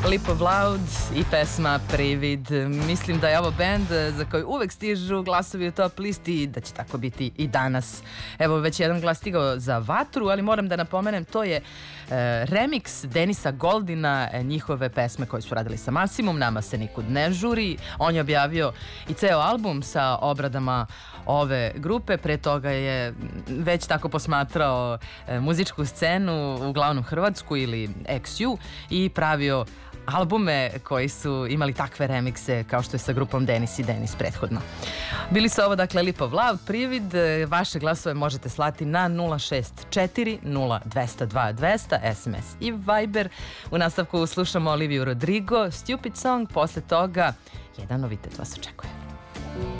Leap of Loud i pesma Privid. Mislim da je ovo bend za koji uvek stižu glasovi u top listi i da će tako biti i danas. Evo, već jedan glas stigao za Vatru, ali moram da napomenem, to je remix Denisa Goldina, njihove pesme koje su radili sa Masimom, Nama se nikud ne žuri. On je objavio i ceo album sa obradama ove grupe. Pre toga je već tako posmatrao muzičku scenu, uglavnom hrvatsku ili XU, i pravio albume koji su imali takve remikse kao što je sa grupom Denis i Denis prethodno. Bili su ovo, dakle, Leap of Loud, Privid. Vaše glasove možete slati na 064 0202 200, SMS i Viber. U nastavku slušamo Oliviju Rodrigo, Stupid Song, posle toga jedan novitet vas očekuje.